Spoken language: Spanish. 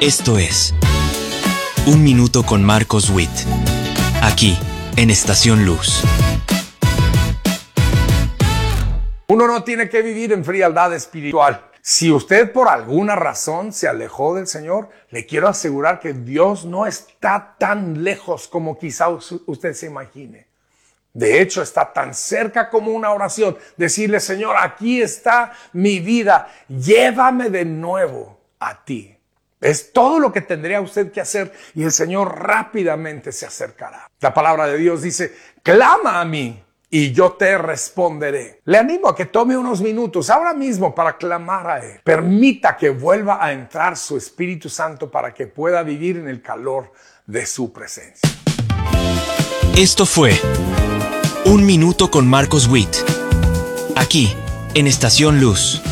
Esto es Un Minuto con Marcos Witt, aquí en Estación Luz. Uno no tiene que vivir en frialdad espiritual. Si usted por alguna razón se alejó del Señor, le quiero asegurar que Dios no está tan lejos como quizá usted se imagine. De hecho, está tan cerca como una oración. Decirle, Señor, aquí está mi vida, llévame de nuevo a ti. Es todo lo que tendría usted que hacer y el Señor rápidamente se acercará. La palabra de Dios dice, clama a mí y yo te responderé. Le animo a que tome unos minutos ahora mismo para clamar a Él. Permita que vuelva a entrar su Espíritu Santo para que pueda vivir en el calor de su presencia. Esto fue Un Minuto con Marcos Witt, aquí en Estación Luz.